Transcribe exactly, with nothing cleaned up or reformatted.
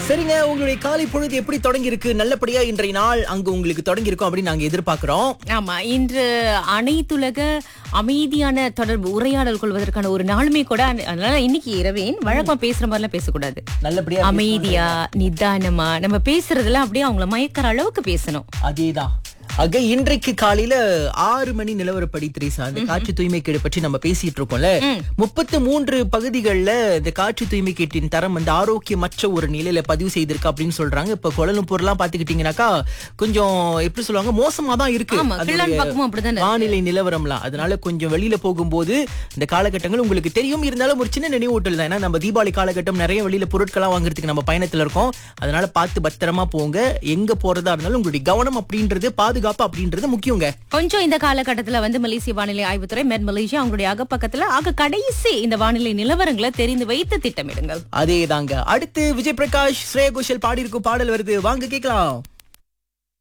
சரிங்க, உங்களுடைய காலை பொழுது எப்படி தொடங்கி இருக்கு? நல்லபடியா இன்றைய நாள் அங்க உங்களுக்கு தொடங்கி இருக்கும் அப்படின்னு நாங்க எதிர்பார்க்கிறோம். ஆமா, இன்று அனைத்துலக அமைதியான தொடர்பு உரையாடல் கொள்வதற்கான ஒரு நாளுமே கூட. அதனால இன்னைக்கு இரவேன் வழக்கமா பேசுற மாதிரிலாம் பேசக்கூடாது. நல்லபடியா அமைதியா நிதானமா நம்ம பேசுறதெல்லாம் அப்படியே அவங்கள மயக்கிற அளவுக்கு பேசணும். அதேதான். ஆக இன்றைக்கு காலையில ஆறு மணி நிலவரப்படி திரேசா, இந்த காற்று தூய்மை கேடு பற்றி நம்ம பேசிட்டு இருக்கோம்ல. முப்பத்து மூன்று பகுதிகளில் இந்த காற்று தூய்மை கேட்டின் தரம் வந்து ஆரோக்கியமற்ற ஒரு நிலையில பதிவு செய்திருக்கு அப்படின்னு சொல்றாங்க. இப்ப கோலாலம்பூர் எல்லாம் பாத்துக்கிட்டீங்கன்னாக்கா கொஞ்சம் எப்படி சொல்லுவாங்க, மோசமா தான் இருக்கு வானிலை நிலவரம்லாம். அதனால கொஞ்சம் வெளியில போகும்போது இந்த காலகட்டங்கள் உங்களுக்கு தெரியும். இருந்தாலும் ஒரு சின்ன நினைவூட்டல் தான். ஏன்னா நம்ம தீபாவளி காலகட்டம் நிறைய வெளியில பொருட்கள்லாம் வாங்குறதுக்கு நம்ம பயணத்துல இருக்கோம். அதனால பார்த்து பத்திரமா போங்க. எங்க போறதா இருந்தாலும் உங்களுடைய கவனம் அப்படின்றது, பாதுகாப்பு அப்படின்றது முக்கியங்க. கொஞ்சம் இந்த காலகட்டத்துல வந்து மலேசிய வானிலை ஆய்வுத்துறை மெட் மலேசியா அவங்களுடைய அகப்பக்கத்துல ஆக கடைசி இந்த வானிலை நிலவரங்களை தெரிந்து வைத்து திட்டமிடுங்கள். அதேதாங்க. அடுத்து விஜய் பிரகாஷ், ஸ்ரேயா கோஷல் பாடி இருக்கும் பாடல் வருது, வாங்க கேட்கலாம்.